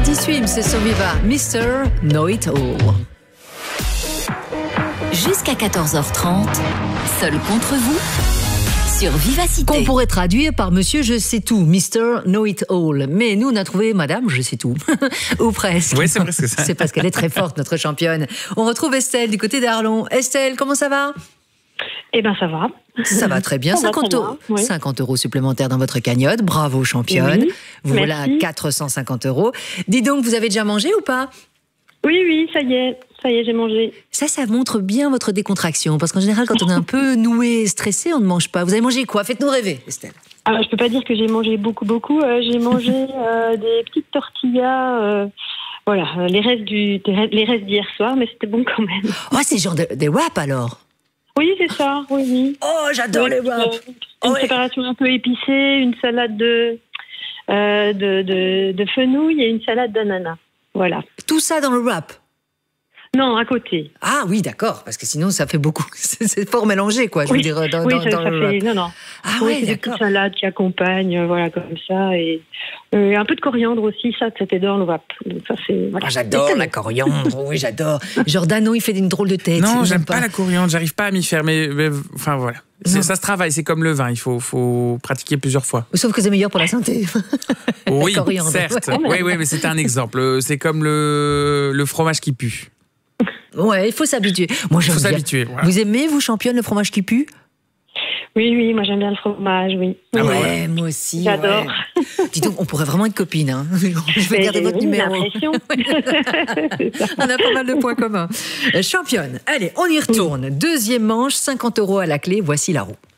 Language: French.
Teddy Swims sur Viva, Mr. Know It All. Jusqu'à 14h30, seul contre vous, sur Vivacité. Qu'on pourrait traduire par Monsieur Je sais tout, Mr. Know It All. Mais nous, on a trouvé Madame Je sais tout. Ou presque. Oui, c'est presque ça. C'est parce qu'elle est très forte, notre championne. On retrouve Estelle du côté d'Arlon. Estelle, comment ça va ? Eh bien, ça va. Ça va très bien. 50 euros, oui. 50 euros supplémentaires dans votre cagnotte. Bravo, championne. Oui, vous voilà à 450 euros. Dis donc, vous avez déjà mangé ou pas ? Oui, ça y est, j'ai mangé. Ça montre bien votre décontraction. Parce qu'en général, quand on est un peu noué, stressé, on ne mange pas. Vous avez mangé quoi ? Faites-nous rêver, Estelle. Alors, je peux pas dire que j'ai mangé beaucoup. J'ai mangé des petites tortillas. Voilà, les restes d'hier soir, mais c'était bon quand même. Oh, c'est genre des wraps alors ? Oui, c'est ça, oui. Oh, j'adore les wraps. Une préparation un peu épicée, une salade de fenouil et une salade d'ananas. Voilà. Tout ça dans le wrap ? Non, à côté. Ah oui, d'accord, parce que sinon ça fait beaucoup. C'est fort mélangé, quoi, je veux dire, dans ça le wrap. fait... Non. Ah oui, ouais, c'est des d'accord. petites salades qui accompagnent, voilà, comme ça. Et un peu de coriandre aussi, ça, c'était dans le wrap. Donc ça, c'est... Voilà. Ah, j'adore la coriandre, oui, j'adore. Jordano, il fait une drôle de tête. Non, j'aime pas la coriandre, j'arrive pas à m'y faire, mais enfin voilà. Ça se travaille, c'est comme le vin, il faut pratiquer plusieurs fois. Sauf que c'est meilleur pour la santé. Oui, La coriandre. certes. Ouais. Oui, mais c'est un exemple. C'est comme le fromage qui pue. Ouais, il faut s'habituer. Moi, Il faut j'aime bien. s'habituer. Voilà. Vous aimez, vous, championne, le fromage qui pue ? Oui, moi j'aime bien le fromage, oui. Ah Oui, ouais, Ouais, moi aussi. J'adore. Ouais. Dis donc, on pourrait vraiment être copines. Hein. Je vais garder votre oui, numéro. l'impression. C'est ça. On a pas mal de points communs. Championne, allez, on y retourne. Deuxième manche, 50 euros à la clé. Voici la roue.